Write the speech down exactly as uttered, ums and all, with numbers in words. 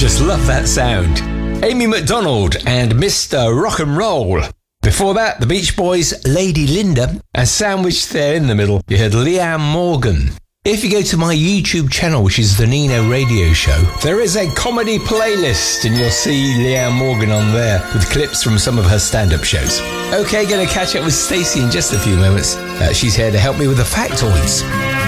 Just love that sound. Amy McDonald and Mister Rock and Roll. Before that, the Beach Boys' Lady Linda, and sandwiched there in the middle, you heard Leanne Morgan. If you go to my YouTube channel, which is the Nino Radio Show, there is a comedy playlist and you'll see Leanne Morgan on there with clips from some of her stand-up shows. Okay, going to catch up with Stacey in just a few moments. Uh, she's here to help me with the factoids.